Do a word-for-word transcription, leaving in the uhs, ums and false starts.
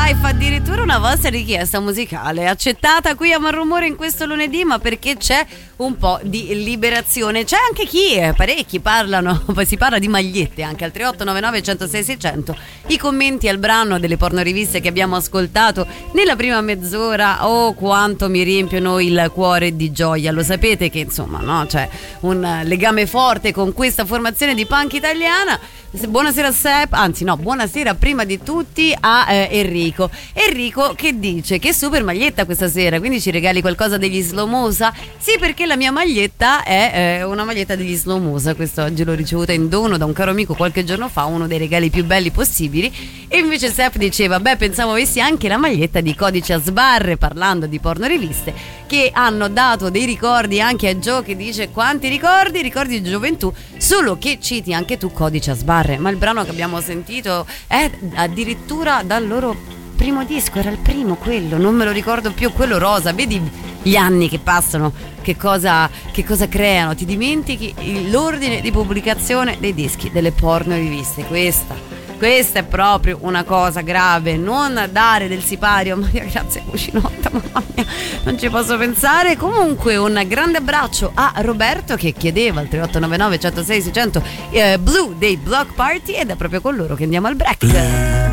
Life, addirittura una vostra richiesta musicale accettata qui a Malrumore in questo lunedì, ma perché c'è un po' di liberazione. C'è anche chi, eh, parecchi parlano, poi si parla di magliette anche al tre otto nove nove uno zero sei sei zero zero. I commenti al brano delle pornoriviste che abbiamo ascoltato nella prima mezz'ora, oh quanto mi riempiono il cuore di gioia. Lo sapete che insomma, no, c'è un legame forte con questa formazione di punk italiana. Buonasera Sepp, anzi no, buonasera prima di tutti a eh, Enrico. Enrico che dice che super maglietta questa sera, quindi ci regali qualcosa degli Slow Mosa? Sì, perché la mia maglietta è eh, una maglietta degli Slow Mosa, quest'oggi l'ho ricevuta in dono da un caro amico qualche giorno fa, uno dei regali più belli possibili. E invece Sepp diceva, beh, pensavo avessi anche la maglietta di Codice a Sbarre, parlando di pornoriviste che hanno dato dei ricordi anche a Joe, che dice quanti ricordi, ricordi di gioventù, solo che citi anche tu Codice a Sbarre. Ma il brano che abbiamo sentito è addirittura dal loro primo disco, era il primo quello, non me lo ricordo più, quello rosa. Vedi gli anni che passano, che cosa, che cosa creano, ti dimentichi l'ordine di pubblicazione dei dischi delle pornoriviste. Questa Questa è proprio una cosa grave, non dare del sipario. Maria Grazia Cucinotta, mamma mia, non ci posso pensare. Comunque un grande abbraccio a Roberto che chiedeva al tre otto nove nove uno zero sei sei zero zero eh, Blue dei Block Party, ed è proprio con loro che andiamo al break.